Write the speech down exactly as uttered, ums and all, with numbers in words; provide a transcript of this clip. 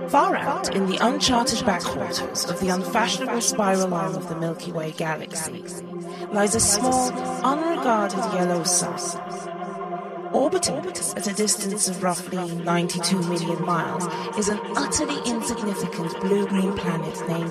Far out in the uncharted backwaters of the unfashionable spiral arm of the Milky Way galaxy lies a small, unregarded yellow sun. Orbiting it at a distance of roughly ninety-two million miles is an utterly insignificant blue-green planet named